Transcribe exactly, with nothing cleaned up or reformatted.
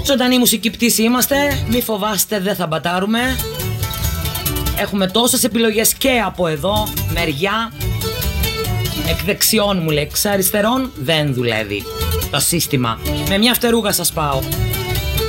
Ζωντανή μουσική πτήση είμαστε, μη φοβάστε, δεν θα μπατάρουμε. Έχουμε τόσες επιλογές και από εδώ, μεριά. Εκ δεξιών μου λέει, εξ αριστερών δεν δουλεύει το σύστημα. Με μια φτερούγα σας πάω.